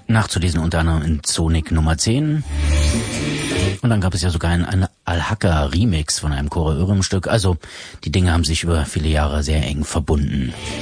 Nachzulesen unter anderem in Sonic Nummer 10. Und dann gab es ja sogar einen Al-Haka-Remix von einem Kore Örim-Stück. Also die Dinge haben sich über viele Jahre sehr eng verbunden.